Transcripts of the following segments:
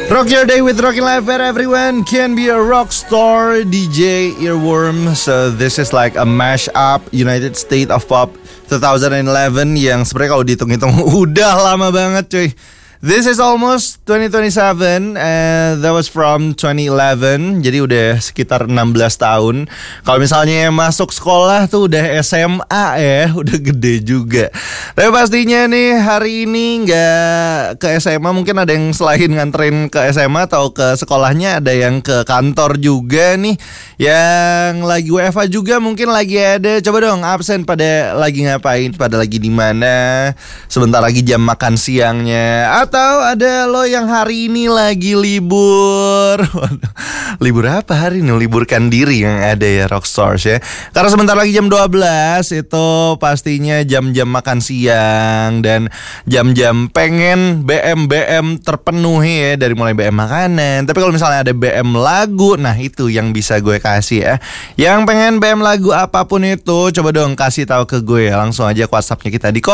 Rock your day with Rockin' Life where everyone can be a rock star. DJ Earworm. So this is like a mashup United States of Pop 2011 yang sebenarnya kalau dihitung-hitung udah lama banget cuy. This is almost 2027 and that was from 2011. Jadi udah sekitar 16 tahun. Kalau misalnya yang masuk sekolah tuh udah SMA ya, udah gede juga. Tapi pastinya nih hari ini gak ke SMA. Mungkin ada yang selain nganterin ke SMA atau ke sekolahnya, ada yang ke kantor juga nih. Yang lagi WFH juga mungkin lagi ada. Coba dong absen pada lagi ngapain, pada lagi di mana. Sebentar lagi jam makan siangnya. Atau ada lo yang hari ini lagi libur. Libur apa hari ini? Liburkan diri yang ada ya Rockstars ya. Karena sebentar lagi jam 12 itu pastinya jam-jam makan siang dan jam-jam pengen BM terpenuhi ya. Dari mulai BM makanan. Tapi kalau misalnya ada BM lagu, nah itu yang bisa gue kasih ya. Yang pengen BM lagu apapun itu, coba dong kasih tahu ke gue ya. Langsung aja ke WhatsAppnya kita di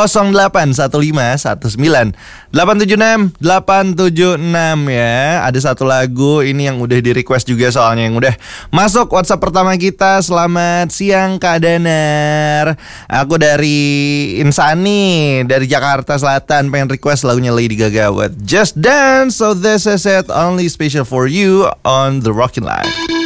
081519876876 ya. Ada satu lagu ini yang udah di request juga soalnya, yang udah masuk WhatsApp pertama kita. Selamat siang Kak Danar, aku dari Insani dari Jakarta Selatan, pengen request lagunya Lady Gaga buat Just Dance. So this is it, only special for you on The Rockin' Life.